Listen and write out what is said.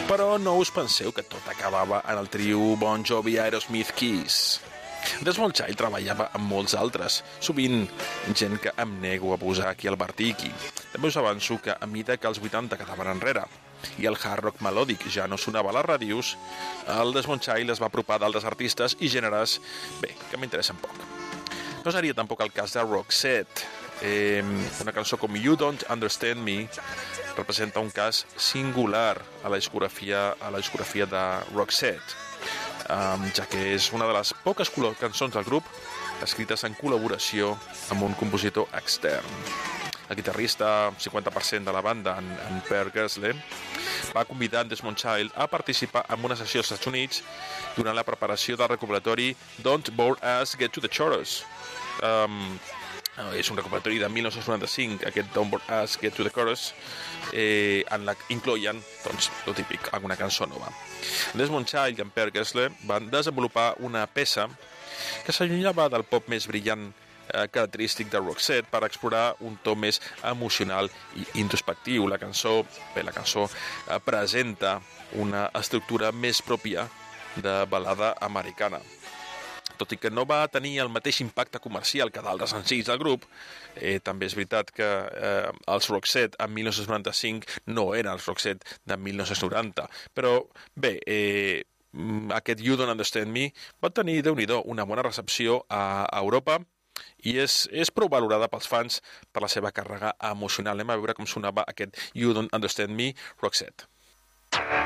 Però no us penseu que tot acabava en el trio Bon Jovi, Aerosmith, Kiss. The Small Child treballava amb molts altres, sovint gent que em nego a posar aquí al Bartiqui. També us avanço que a mida que els 80 quedaven enrere i el hard rock melòdic ja no sonava a les ràdios, el The Small Child es va apropar d'altres artistes i gèneres, bé, que m'interessen poc. No seria tampoc el cas de Roxette. Una cançó com You Don't Understand Me representa un cas singular a la discografia de Roxette, ja que és una de les poques cançons del grup escrites en col·laboració amb un compositor extern. El guitarrista, 50% de la banda, en Per Gessle, va convidar en The Small Child a participar en una sessió als Estats Units durant la preparació del recopilatori Don't Bore Us, Get to the Chorus. És un recopilatori de 1995, aquest Don't Bore Us, Get to the Chorus, en la que incloïen, doncs, el típic, alguna cançó nova. The Small Child i en Per Gessle van desenvolupar una peça que s'allunyava del pop més brillant característic de Roxette per explorar un to més emocional i introspectiu. La cançó presenta una estructura més pròpia de balada americana. Tot i que no va tenir el mateix impacte comercial que d'altres senzills del grup, també és veritat que els Roxette en 1995 no eren els Roxette de 1990. Però bé, aquest You Don't Understand Me va tenir, Déu-n'hi-do, una bona recepció a Europa i és prou valorada pels fans per la seva càrrega emocional. Anem a veure com sonava aquest You Don't Understand Me, Roxette.